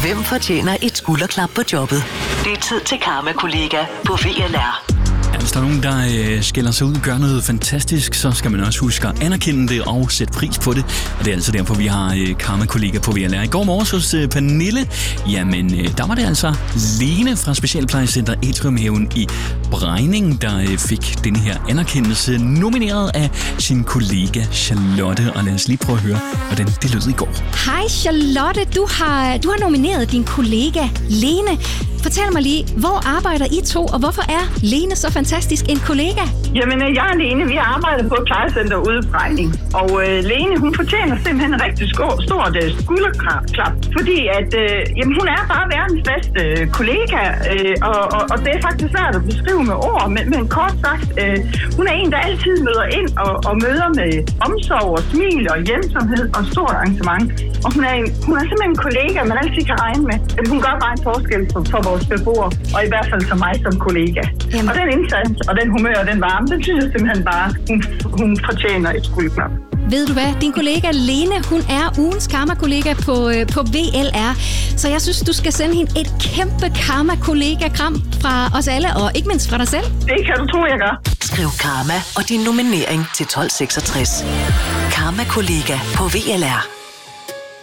Hvem fortjener et skulderklap på jobbet? Det er tid til Karma-kollega på VLR. Hvis der er nogen, der skiller sig ud og gør noget fantastisk, så skal man også huske at anerkende det og sætte pris på det. Og det er altså derfor, vi har Karma-kollega på VLR. I går morges hos Pernille, jamen der var det altså Lene fra Specialplejecenter Atriumhaven i Brejning, der fik denne her anerkendelse nomineret af sin kollega Charlotte. Og lad os lige prøve at høre, hvordan det lød i går. Hej Charlotte, du har nomineret din kollega Lene. Fortæl mig lige, hvor arbejder I to, og hvorfor er Lene så fantastisk en kollega? Jamen, jeg og Lene, vi arbejder på et plejecenter ude i Brejning. Og Lene, hun fortjener simpelthen en rigtig stort skulderklap. Fordi at, hun er bare verdens bedste kollega. Og det er faktisk svært at beskrive med ord. Men kort sagt, hun er en, der altid møder ind og møder med omsorg og smil og hjælpsomhed og stort engagement. Og hun er simpelthen en kollega, man altid kan regne med. Hun gør bare en forskel for vores beboere, og i hvert fald for mig som kollega. Jamen. Og den indsats, og den humør og den varme, den synes jeg simpelthen bare, hun fortjener et skulderklap. Ved du hvad? Din kollega Lene, hun er ugens Karma-kollega på VLR. Så jeg synes, du skal sende hende et kæmpe Karma-kollega-kram fra os alle, og ikke mindst fra dig selv. Det kan du tro, jeg gør. Skriv Karma og din nominering til 1266. Karma-kollega på VLR.